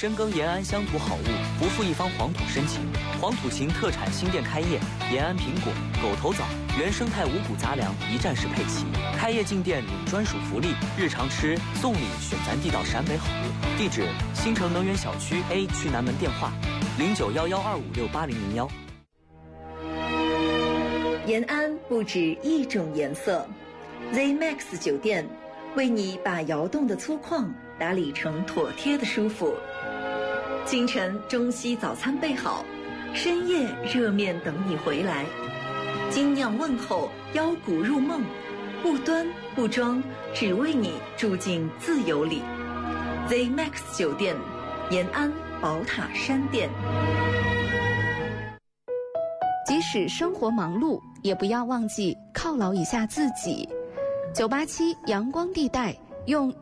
深耕延安乡土好物，不负一方黄土深情。黄土情特产新店开业，延安苹果、狗头枣、原生态五谷杂粮一站式配齐。开业进店领专属福利，日常吃送礼选咱地道陕北好物。地址：新城能源小区 A 区南门，电话091125680001。 延安不止一种颜色 ，ZMAX 酒店为你把窑洞的粗犷打理成妥帖的舒服。清晨中西早餐备好，深夜热面等你回来。精酿问候，腰鼓入梦，不端不装，只为你住进自由里。ZMAX 酒店，延安宝塔山店。 即使生活忙碌，也不要忘记犒劳一下自己。987阳光地带用